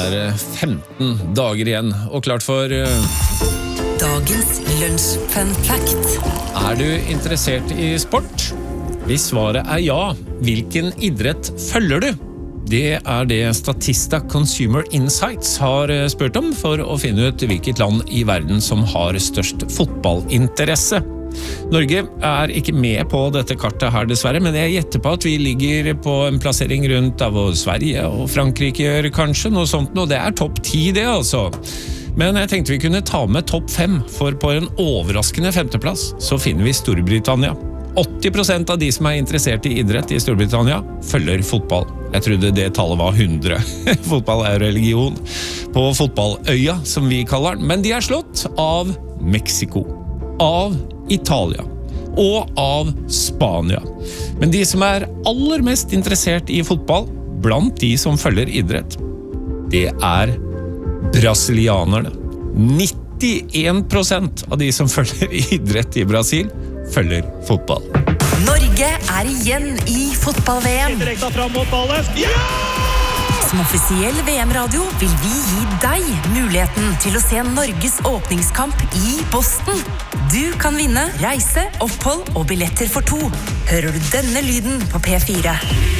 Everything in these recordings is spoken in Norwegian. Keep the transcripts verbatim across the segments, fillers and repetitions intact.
er femten dager igjen, og klart for... Dagens Lunsj Fun Fact. Er du interessert i sport? Hvis svaret er ja, hvilken idrett følger du? Det er det Statista Consumer Insights har spurt om for å finne ut hvilket land i verden som har størst fotballinteresse. Norge er ikke med på dette kartet her dessverre, men jeg gjetter på at vi ligger på en plassering rundt av Sverige og Frankrike gjør kanskje noe sånt, og det er topp ti det altså. Men jeg tenkte vi kunne ta med topp fem, for på en overraskende femteplass så finner vi Storbritannia. åtti prosent av de som er interessert i idrett i Storbritannia følger fotball. Jeg trodde det tallet var hundre. Fotball er religion på fotballøya, som vi kaller den, men de er slått av Mexico, av Italia og av Spania. Men de som er aller mest interessert i fotball, blant de som følger idrett, det er brasilianerne. nittien prosent av de som følger idrett i Brasil følger fotball. Norge er igjen i fotball-V M. Direkte fram mot ballen. Ja! Som offisiell V M-radio vil vi gi deg muligheten til å se Norges åpningskamp i Boston. Du kan vinne reise, opphold og billetter for to. Hører du denne lyden på P fire?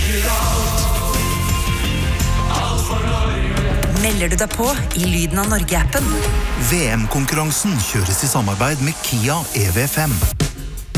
Melder du deg på i Lyden av Norge-appen? V M-konkurransen kjøres i samarbeid med Kia E V fem.